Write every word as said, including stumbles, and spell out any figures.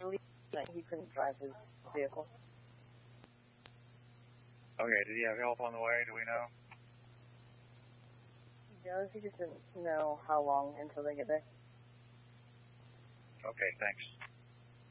believe that he couldn't drive his vehicle. Okay, did he have help on the way? Do we know? He does. He just didn't know how long until they get there. Okay, thanks.